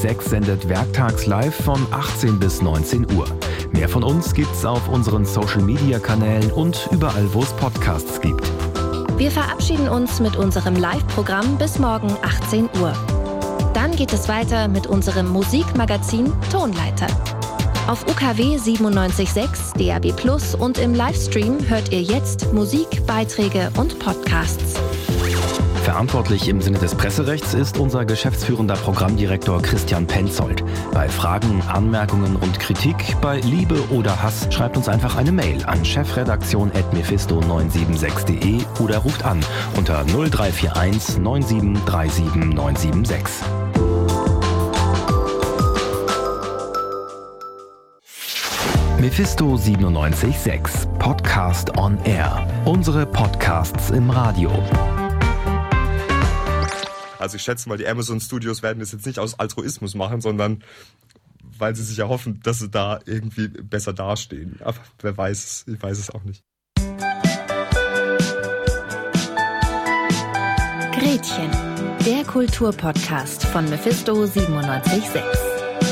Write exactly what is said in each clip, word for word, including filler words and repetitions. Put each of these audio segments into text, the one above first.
sechs sendet werktags live von achtzehn bis neunzehn Uhr. Mehr von uns gibt's auf unseren Social-Media-Kanälen und überall, wo es Podcasts gibt. Wir verabschieden uns mit unserem Live-Programm bis morgen achtzehn Uhr. Dann geht es weiter mit unserem Musikmagazin Tonleiter. Auf U K W siebenundneunzig Komma sechs, D A B Plus und im Livestream hört ihr jetzt Musik, Beiträge und Podcasts. Verantwortlich im Sinne des Presserechts ist unser geschäftsführender Programmdirektor Christian Penzold. Bei Fragen, Anmerkungen und Kritik, bei Liebe oder Hass, schreibt uns einfach eine Mail an chefredaktion at mephisto neun sieben sechs punkt de oder ruft an unter null drei vier eins neun sieben drei sieben neun sieben sechs. Mephisto siebenundneunzig Komma sechs Podcast on Air. Unsere Podcasts im Radio. Also ich schätze mal, die Amazon Studios werden das jetzt nicht aus Altruismus machen, sondern weil sie sich erhoffen, dass sie da irgendwie besser dastehen. Aber wer weiß es, ich weiß es auch nicht. Gretchen, der Kulturpodcast von Mephisto siebenundneunzig Komma sechs.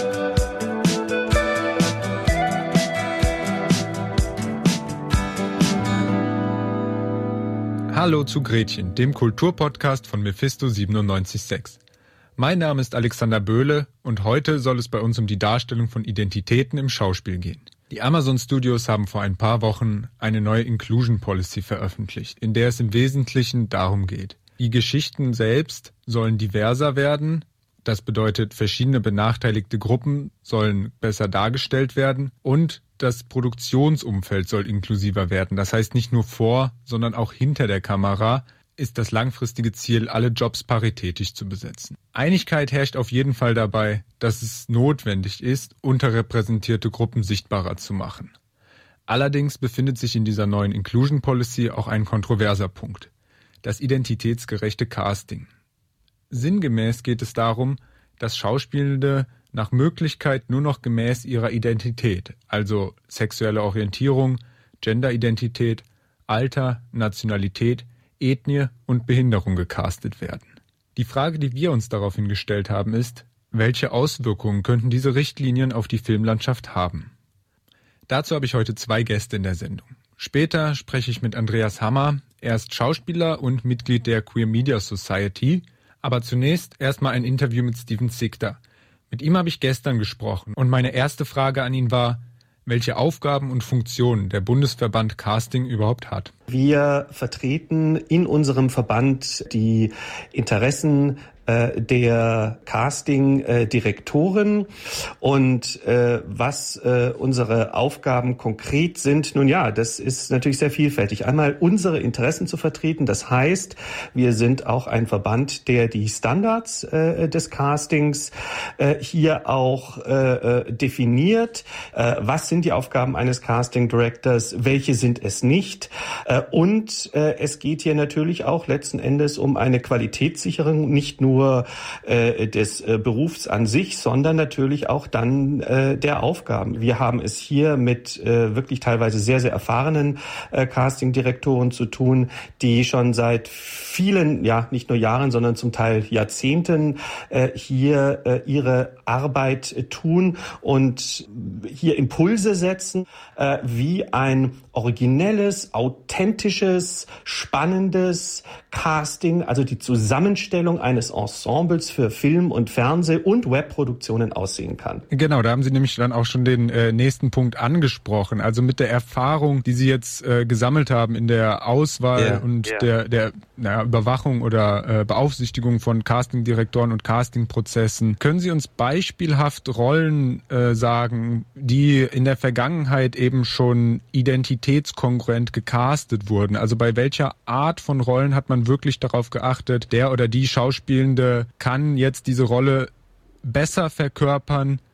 Hallo zu Gretchen, dem Kulturpodcast von Mephisto siebenundneunzig Komma sechs. Mein Name ist Alexander Böhle und heute soll es bei uns um die Darstellung von Identitäten im Schauspiel gehen. Die Amazon Studios haben vor ein paar Wochen eine neue Inclusion Policy veröffentlicht, in der es im Wesentlichen darum geht. Die Geschichten selbst sollen diverser werden. Das bedeutet, verschiedene benachteiligte Gruppen sollen besser dargestellt werden und das Produktionsumfeld soll inklusiver werden. Das heißt, nicht nur vor, sondern auch hinter der Kamera ist das langfristige Ziel, alle Jobs paritätisch zu besetzen. Einigkeit herrscht auf jeden Fall dabei, dass es notwendig ist, unterrepräsentierte Gruppen sichtbarer zu machen. Allerdings befindet sich in dieser neuen Inclusion Policy auch ein kontroverser Punkt: das identitätsgerechte Casting. Sinngemäß geht es darum, dass Schauspielende nach Möglichkeit nur noch gemäß ihrer Identität, also sexuelle Orientierung, Genderidentität, Alter, Nationalität, Ethnie und Behinderung gecastet werden. Die Frage, die wir uns daraufhin gestellt haben, ist, welche Auswirkungen könnten diese Richtlinien auf die Filmlandschaft haben? Dazu habe ich heute zwei Gäste in der Sendung. Später spreche ich mit Andreas Hammer. Er ist Schauspieler und Mitglied der Queer Media Society. Aber zunächst erstmal ein Interview mit Steven Sichter. Mit ihm habe ich gestern gesprochen und meine erste Frage an ihn war, welche Aufgaben und Funktionen der Bundesverband Casting überhaupt hat. Wir vertreten in unserem Verband die Interessen äh, der Casting-Direktoren und äh, was äh, unsere Aufgaben konkret sind. Nun ja, das ist natürlich sehr vielfältig. Einmal unsere Interessen zu vertreten, das heißt, wir sind auch ein Verband, der die Standards äh, des Castings äh, hier auch äh, definiert. Äh, was sind die Aufgaben eines Casting Directors? Welche sind es nicht? Äh, Und äh, es geht hier natürlich auch letzten Endes um eine Qualitätssicherung, nicht nur äh, des äh, Berufs an sich, sondern natürlich auch dann äh, der Aufgaben. Wir haben es hier mit äh, wirklich teilweise sehr, sehr erfahrenen äh, Casting-Direktoren zu tun, die schon seit vielen, ja nicht nur Jahren, sondern zum Teil Jahrzehnten äh, hier äh, ihre Arbeit äh, tun und hier Impulse setzen, äh, wie ein originelles, authentisches, spannendes Casting, also die Zusammenstellung eines Ensembles für Film- und Fernseh- und Webproduktionen aussehen kann. Genau, da haben Sie nämlich dann auch schon den äh, nächsten Punkt angesprochen. Also mit der Erfahrung, die Sie jetzt äh, gesammelt haben in der Auswahl yeah, und yeah. der, der naja, Überwachung oder äh, Beaufsichtigung von Castingdirektoren und Castingprozessen, können Sie uns beispielhaft Rollen äh, sagen, die in der Vergangenheit eben schon identitätskongruent gecastet wurden? Also bei welcher Art von Rollen hat man wirklich darauf geachtet, der oder die Schauspielende kann jetzt diese Rolle besser verkörpern